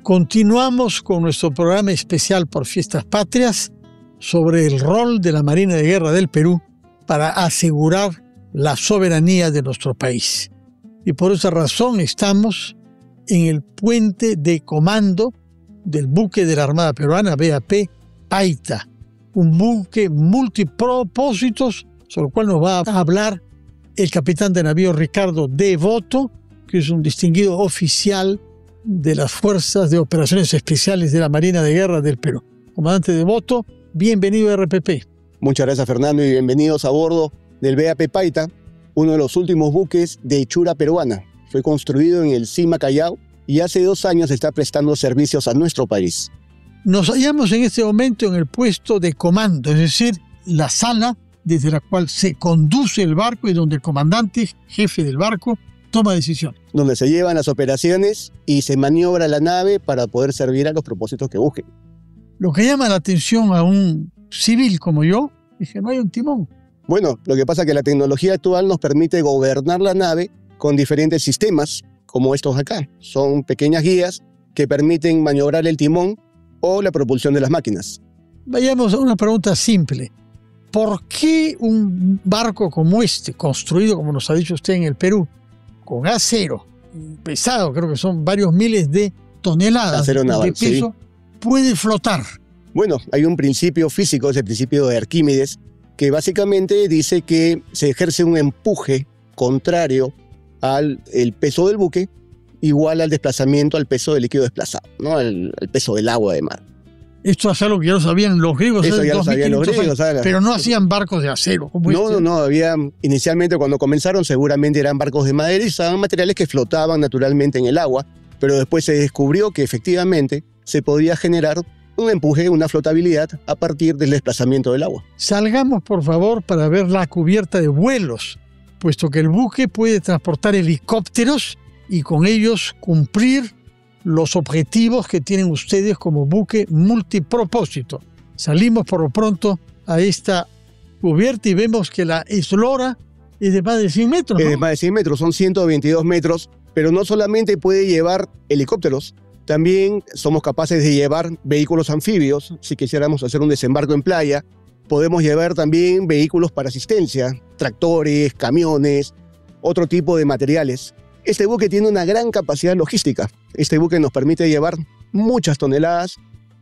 Continuamos con nuestro programa especial por Fiestas Patrias sobre el rol de la Marina de Guerra del Perú para asegurar la soberanía de nuestro país. Y por esa razón estamos en el puente de comando del buque de la Armada Peruana, BAP Paita, un buque multipropósitos sobre el cual nos va a hablar el capitán de navío Ricardo Devoto, que es un distinguido oficial de las Fuerzas de Operaciones Especiales de la Marina de Guerra del Perú. Comandante Devoto, bienvenido a RPP. Muchas gracias, Fernando, y bienvenidos a bordo del BAP Paita, uno de los últimos buques de hechura peruana. Fue construido en el Cima Callao y hace 2 años está prestando servicios a nuestro país. Nos hallamos en este momento en el puesto de comando, es decir, la sala desde la cual se conduce el barco y donde el comandante, jefe del barco, toma decisión. Donde se llevan las operaciones y se maniobra la nave para poder servir a los propósitos que busquen. Lo que llama la atención a un civil como yo es que no hay un timón. Bueno, lo que pasa es que la tecnología actual nos permite gobernar la nave con diferentes sistemas, como estos acá. Son pequeñas guías que permiten maniobrar el timón o la propulsión de las máquinas. Vayamos a una pregunta simple. ¿Por qué un barco como este, construido, como nos ha dicho usted, en el Perú, con acero pesado, creo que son varios miles de toneladas acero naval, de peso, sí, puede flotar? Bueno, hay un principio físico, es el principio de Arquímedes, que básicamente dice que se ejerce un empuje contrario al peso del buque, igual al desplazamiento, al peso del líquido desplazado, ¿no? al peso del agua de mar. Esto es algo que ya lo sabían los griegos. Eso ya lo sabían los griegos. Pero no hacían barcos de acero. Como No. Inicialmente cuando comenzaron seguramente eran barcos de madera y usaban materiales que flotaban naturalmente en el agua, pero después se descubrió que efectivamente se podía generar un empuje, una flotabilidad a partir del desplazamiento del agua. Salgamos, por favor, para ver la cubierta de vuelos, puesto que el buque puede transportar helicópteros y con ellos cumplir los objetivos que tienen ustedes como buque multipropósito. Salimos por lo pronto a esta cubierta y vemos que la eslora es de más de 100 metros, ¿no? Es de más de 100 metros, son 122 metros, pero no solamente puede llevar helicópteros, también somos capaces de llevar vehículos anfibios. Si quisiéramos hacer un desembarco en playa, podemos llevar también vehículos para asistencia, tractores, camiones, otro tipo de materiales. Este buque tiene una gran capacidad logística. Este buque nos permite llevar muchas toneladas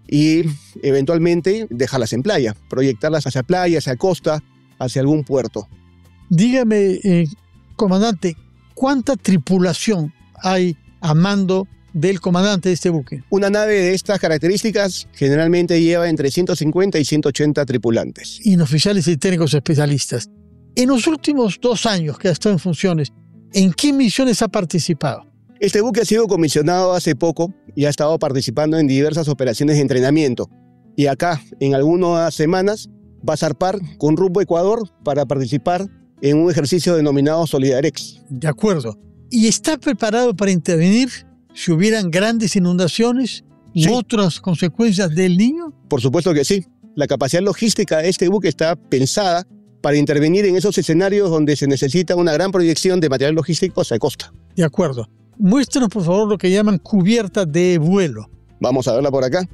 y eventualmente dejarlas en playa, proyectarlas hacia playa, hacia costa, hacia algún puerto. Dígame, comandante, ¿cuánta tripulación hay a mando del comandante de este buque? Una nave de estas características generalmente lleva entre 150 y 180 tripulantes. Inoficiales y técnicos especialistas. En los últimos 2 años que ha estado en funciones, ¿en qué misiones ha participado? Este buque ha sido comisionado hace poco y ha estado participando en diversas operaciones de entrenamiento. Y acá, en algunas semanas, va a zarpar con rumbo a Ecuador para participar en un ejercicio denominado Solidarex. De acuerdo. ¿Y está preparado para intervenir si hubieran grandes inundaciones u otras consecuencias del Niño? Por supuesto que sí. La capacidad logística de este buque está pensada para intervenir en esos escenarios donde se necesita una gran proyección de material logístico hacia costa. De acuerdo. Muéstrenos, por favor, lo que llaman cubierta de vuelo. Vamos a verla por acá.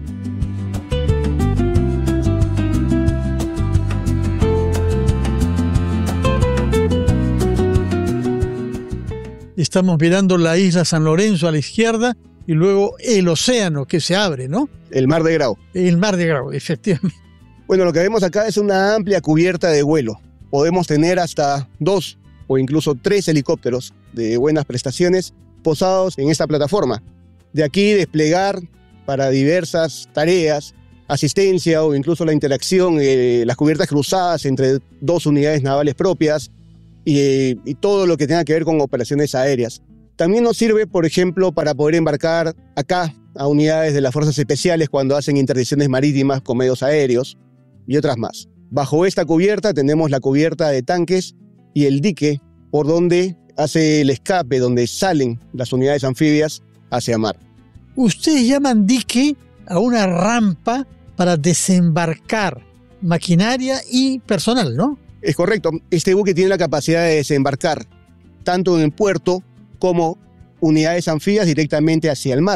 Estamos mirando la isla San Lorenzo a la izquierda y luego el océano que se abre, ¿no? El Mar de Grau. El Mar de Grau, efectivamente. Bueno, lo que vemos acá es una amplia cubierta de vuelo. Podemos tener hasta 2 o incluso 3 helicópteros de buenas prestaciones posados en esta plataforma. De aquí desplegar para diversas tareas, asistencia o incluso la interacción, las cubiertas cruzadas entre 2 unidades navales propias y todo lo que tenga que ver con operaciones aéreas. También nos sirve, por ejemplo, para poder embarcar acá a unidades de las fuerzas especiales cuando hacen interdicciones marítimas con medios aéreos y otras más. Bajo esta cubierta tenemos la cubierta de tanques y el dique por donde hace el escape, donde salen las unidades anfibias hacia mar. Ustedes llaman dique a una rampa para desembarcar maquinaria y personal, ¿no? Es correcto. Este buque tiene la capacidad de desembarcar tanto en el puerto como unidades anfibias directamente hacia el mar.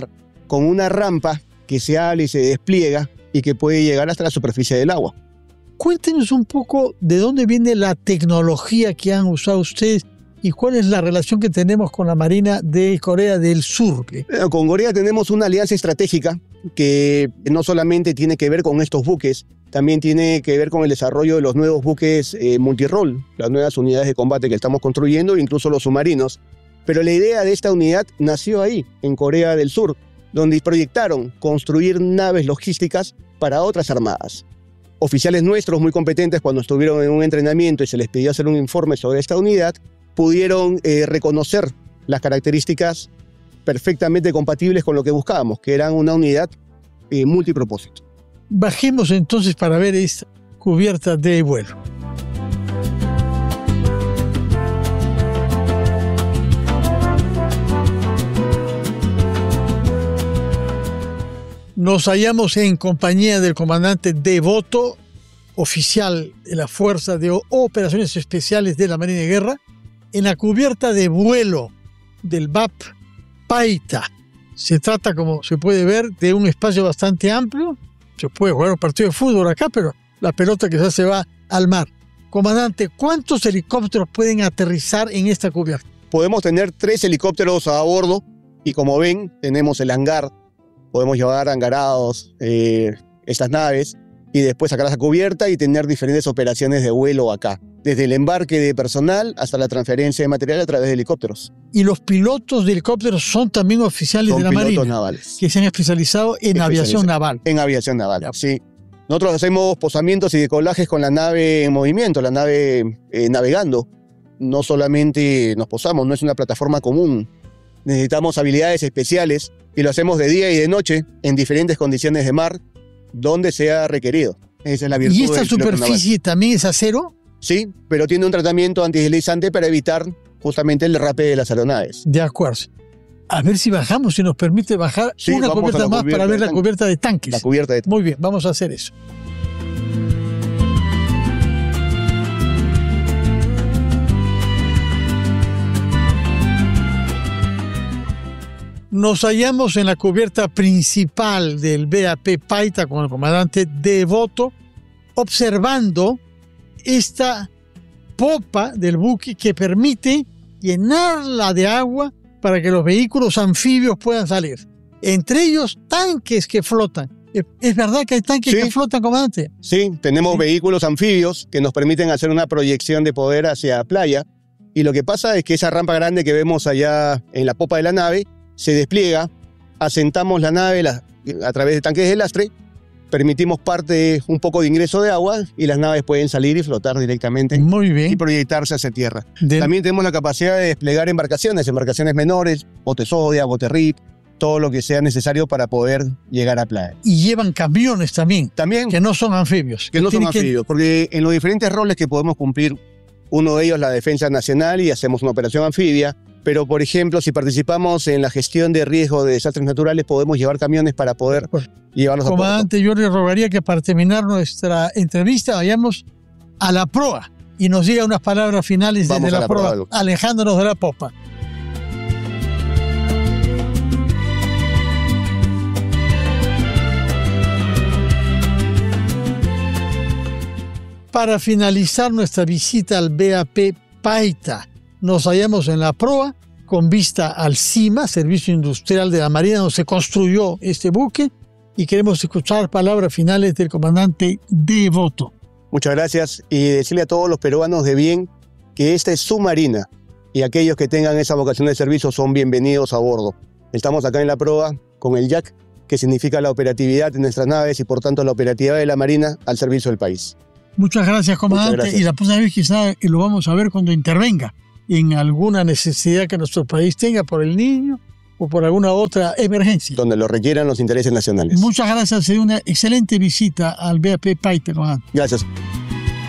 con una rampa que se abre y se despliega y que puede llegar hasta la superficie del agua. Cuéntenos un poco de dónde viene la tecnología que han usado ustedes y cuál es la relación que tenemos con la Marina de Corea del Sur. Con Corea tenemos una alianza estratégica que no solamente tiene que ver con estos buques, también tiene que ver con el desarrollo de los nuevos buques multirol, las nuevas unidades de combate que estamos construyendo, incluso los submarinos. Pero la idea de esta unidad nació ahí, en Corea del Sur, donde proyectaron construir naves logísticas para otras armadas. Oficiales nuestros muy competentes, cuando estuvieron en un entrenamiento y se les pidió hacer un informe sobre esta unidad, pudieron reconocer las características perfectamente compatibles con lo que buscábamos, que eran una unidad multipropósito. Bajemos entonces para ver esta cubierta de vuelo. Nos hallamos en compañía del comandante Devoto, oficial de la Fuerza de Operaciones Especiales de la Marina de Guerra, en la cubierta de vuelo del BAP Paita. Se trata, como se puede ver, de un espacio bastante amplio. Se puede jugar un partido de fútbol acá, pero la pelota quizás se va al mar. Comandante, ¿cuántos helicópteros pueden aterrizar en esta cubierta? Podemos tener 3 helicópteros a bordo y, como ven, tenemos el hangar. Podemos llevar hangarados estas naves y después sacarlas a cubierta y tener diferentes operaciones de vuelo acá. Desde el embarque de personal hasta la transferencia de material a través de helicópteros. ¿Y los pilotos de helicópteros son también oficiales de la Marina? Son pilotos navales. Que se han especializado en aviación naval. En aviación naval, sí. Nosotros hacemos posamientos y decolajes con la nave en movimiento, la nave navegando. No solamente nos posamos, no es una plataforma común. Necesitamos habilidades especiales y lo hacemos de día y de noche en diferentes condiciones de mar, donde sea requerido. Esa es la virtud. ¿Y esta superficie también es acero? Sí, pero tiene un tratamiento antideslizante para evitar justamente el derrape de las aeronaves. De acuerdo. A ver si bajamos, si nos permite bajar una cubierta más para ver la cubierta de tanques. La cubierta de tanques. Muy bien, vamos a hacer eso. Nos hallamos en la cubierta principal del BAP Paita con el comandante Devoto, observando esta popa del buque que permite llenarla de agua para que los vehículos anfibios puedan salir. Entre ellos, tanques que flotan. ¿Es verdad que hay tanques que flotan, comandante? Sí, tenemos vehículos anfibios que nos permiten hacer una proyección de poder hacia playa. Y lo que pasa es que esa rampa grande que vemos allá en la popa de la nave se despliega, asentamos la nave a través de tanques de lastre, permitimos un poco de ingreso de agua y las naves pueden salir y flotar directamente. Muy bien. Y proyectarse hacia tierra. También tenemos la capacidad de desplegar embarcaciones menores, bote sodia, bote RIP, todo lo que sea necesario para poder llegar a playa. Y llevan camiones también. También. Que no son anfibios. Que no son anfibios, porque en los diferentes roles que podemos cumplir, uno de ellos la defensa nacional y hacemos una operación anfibia, pero por ejemplo, si participamos en la gestión de riesgo de desastres naturales, podemos llevar camiones para poder llevarlos a puerto. Comandante, yo le rogaría que para terminar nuestra entrevista vayamos a la proa y nos diga unas palabras finales desde la proa, alejándonos de la popa. Para finalizar nuestra visita al BAP Paita, nos hallamos en la proa con vista al CIMA, Servicio Industrial de la Marina, donde se construyó este buque, y queremos escuchar palabras finales del comandante Devoto. Muchas gracias, y decirle a todos los peruanos de bien que esta es su marina y aquellos que tengan esa vocación de servicio son bienvenidos a bordo. Estamos acá en la proa con el JAC, que significa la operatividad de nuestras naves y por tanto la operatividad de la Marina al servicio del país. Muchas gracias, comandante. Muchas gracias. Y la próxima vez quizá lo vamos a ver cuando intervenga en alguna necesidad que nuestro país tenga por el niño o por alguna otra emergencia. Donde lo requieran los intereses nacionales. Muchas gracias. Ha sido una excelente visita al BAP Paita, comandante. Gracias.